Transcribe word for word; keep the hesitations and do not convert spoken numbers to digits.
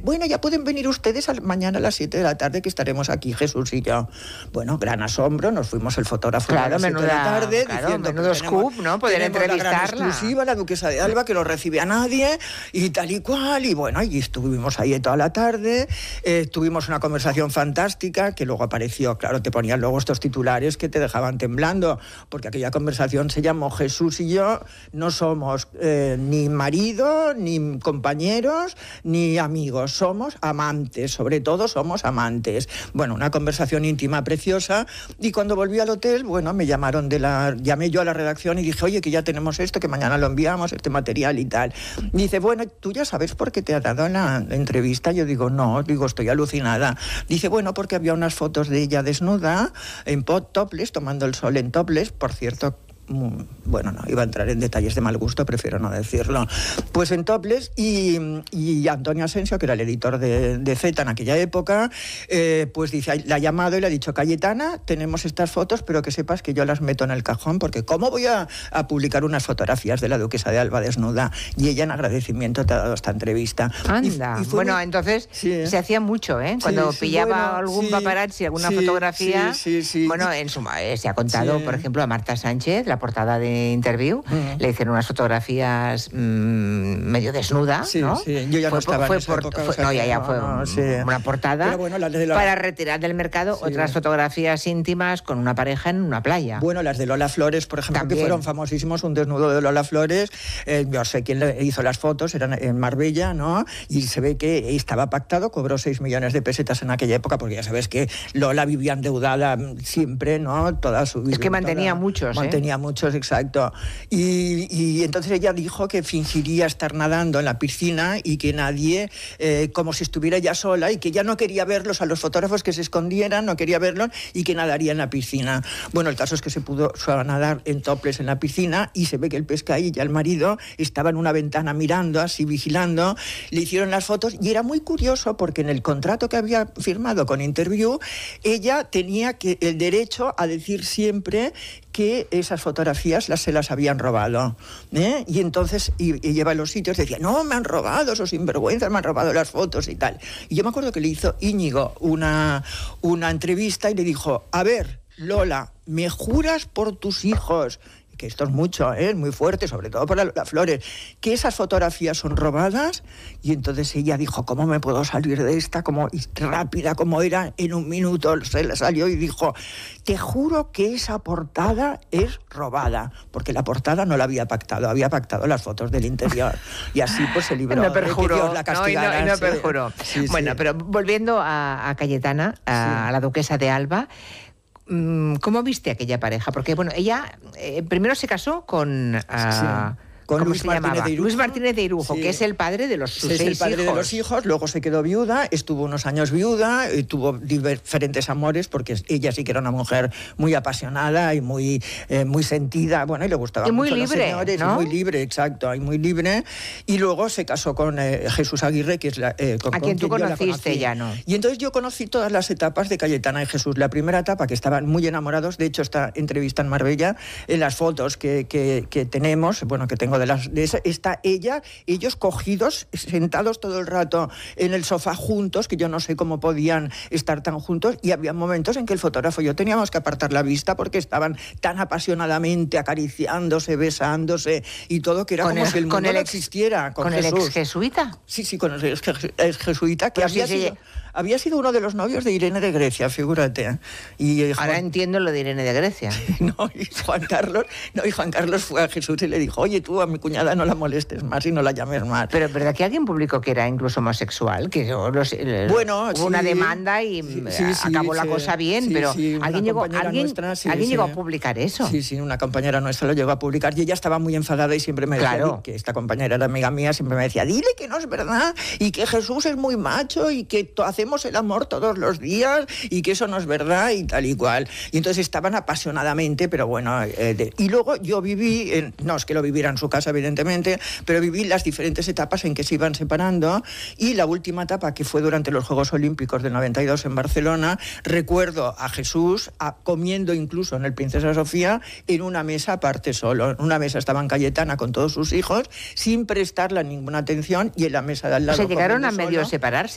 bueno, ya pueden venir ustedes al, mañana a las siete de la tarde que estaremos aquí, Jesús y yo. Bueno, gran asombro, nos fuimos el fotógrafo claro, a las menuda, siete de la tarde, claro, diciendo menudo scoop, ¿no? Poder entrevistarla. La gran exclusiva, la duquesa de Alba, que no recibe a nadie, y tal y cual, y bueno, y estuvimos ahí toda la tarde, eh, tuvimos una conversación fantástica, que luego apareció, claro, te ponían luego estos titulares que te dejaban temblando, porque aquella conversación se llamó Jesús y yo no somos eh, ni marido, ni compañeros, ni amigos, somos amantes, sobre todo somos amantes. Bueno, una conversación íntima preciosa, y cuando volví al hotel, bueno, me llamaron de la, llamé yo a la redacción y dije, oye, que ya tenemos esto, que mañana lo enviamos, este material y tal. Y dice, bueno, ¿tú ya sabes por qué te ha dado la entrevista? Yo digo, no, digo, estoy alucinada. Dice, bueno, porque había unas fotos de ella desnuda, en topless, tomando el sol en topless, por cierto. Bueno, no iba a entrar en detalles de mal gusto, prefiero no decirlo. Pues en topless, y, y Antonio Asensio, que era el editor de, de Z en aquella época, eh, pues dice, la ha llamado y le ha dicho, Cayetana, tenemos estas fotos, pero que sepas que yo las meto en el cajón, porque ¿cómo voy a, a publicar unas fotografías de la duquesa de Alba desnuda? Y ella en agradecimiento te ha dado esta entrevista. Anda, y, y bueno, muy... entonces sí. se hacía mucho, ¿eh? Cuando sí, pillaba sí, bueno, algún sí, paparazzi, alguna sí, fotografía, sí, sí, sí. bueno, en su, eh, se ha contado, sí. por ejemplo, a Marta Sánchez, la portada de Interview, mm. le hicieron unas fotografías mmm, medio desnudas, sí, ¿no? Sí, yo ya fue, no estaba fue en esa por, época, fue, o sea, no, ya, ya no, fue no, sí. una portada bueno, las de la... para retirar del mercado sí. otras fotografías íntimas con una pareja en una playa. Bueno, las de Lola Flores, por ejemplo, También. que fueron famosísimos, un desnudo de Lola Flores, eh, yo sé quién le hizo las fotos, eran en Marbella, ¿no? Y se ve que estaba pactado, cobró seis millones de pesetas en aquella época, porque ya sabes que Lola vivía endeudada siempre, ¿no? Toda su vida. Es que mantenía toda, muchos, ¿eh? Mantenía muchos, exacto. Y, y entonces ella dijo que fingiría estar nadando en la piscina y que nadie, eh, como si estuviera ella sola, y que ya no quería verlos a los fotógrafos, que se escondieran, no quería verlos, y que nadaría en la piscina. Bueno, el caso es que se pudo nadar en topless en la piscina, y se ve que el pescaí, ya el marido, estaba en una ventana mirando, así vigilando, le hicieron las fotos, y era muy curioso porque en el contrato que había firmado con Interview, ella tenía que, el derecho a decir siempre que esas fotografías las, se las habían robado, ¿eh? Y entonces y, y lleva a los sitios, decía, no, me han robado, esos sinvergüenzas, me han robado las fotos y tal. Y yo me acuerdo que le hizo Íñigo una, una entrevista y le dijo, a ver, Lola, ¿me juras por tus hijos? Que esto es mucho, ¿eh? muy fuerte, sobre todo para las Flores, que esas fotografías son robadas. Y entonces ella dijo, ¿cómo me puedo salir de esta? Como rápida como era, en un minuto se le salió y dijo, te juro que esa portada es robada, porque la portada no la había pactado, había pactado las fotos del interior. Y así pues se libró. No perjuró, de que Dios la castigara. No, y no, y no perjuró. Sí, bueno, sí. pero volviendo a, a Cayetana, a, sí. a la duquesa de Alba, ¿cómo viste aquella pareja? Porque, bueno, ella eh, primero se casó con... Uh, sí. Con Luis Martínez de Irujo. Luis Martínez de Irujo, sí. que es el padre de los sus es seis el padre hijos. de los hijos, luego se quedó viuda, estuvo unos años viuda, y tuvo diferentes amores, porque ella sí que era una mujer muy apasionada y muy, eh, muy sentida, bueno, y le gustaba y muy mucho libre, los señores, ¿no? y muy libre, exacto, y muy libre, y luego se casó con eh, Jesús Aguirre, que es la... Eh, con, a quien tú conociste ya, ¿no? Y entonces yo conocí todas las etapas de Cayetana y Jesús. La primera etapa, que estaban muy enamorados, de hecho esta entrevista en Marbella, en las fotos que, que, que tenemos, bueno, que tengo de las... De esa, está ella, ellos cogidos, sentados todo el rato en el sofá juntos, que yo no sé cómo podían estar tan juntos, y había momentos en que el fotógrafo y yo teníamos que apartar la vista porque estaban tan apasionadamente acariciándose, besándose y todo, que era con como el, si el mundo con el no ex, existiera. ¿Con, ¿Con el ex jesuita? Sí, sí, con el ex, ex jesuita, que Pero había, sí, sido, sí. había sido uno de los novios de Irene de Grecia, figúrate. Y, eh, Ahora Juan... entiendo lo de Irene de Grecia. no, y Juan Carlos, no, y Juan Carlos fue a Jesús y le dijo, oye, tú a mi cuñada no la molestes más y no la llames más. Pero ¿verdad que alguien publicó que era incluso homosexual? Que los, bueno, hubo sí, una demanda y sí, sí, acabó sí, la sí, cosa bien, sí, pero sí, alguien, llegó, alguien, nuestra, sí, alguien sí. llegó a publicar eso. Sí, sí, una compañera nuestra lo llegó a publicar y ella estaba muy enfadada y siempre me decía, claro. que esta compañera era amiga mía, siempre me decía, dile que no es verdad y que Jesús es muy macho y que hacemos el amor todos los días y que eso no es verdad y tal y cual. Y entonces estaban apasionadamente, pero bueno, eh, de... y luego yo viví, en... no es que lo viviera en su casa evidentemente, pero viví las diferentes etapas en que se iban separando, y la última etapa, que fue durante los Juegos Olímpicos del noventa y dos en Barcelona, recuerdo a Jesús a, comiendo incluso en el Princesa Sofía en una mesa aparte solo. En una mesa estaban Cayetana con todos sus hijos sin prestarle ninguna atención, y en la mesa de al lado o sea, llegaron a medio solo, separarse.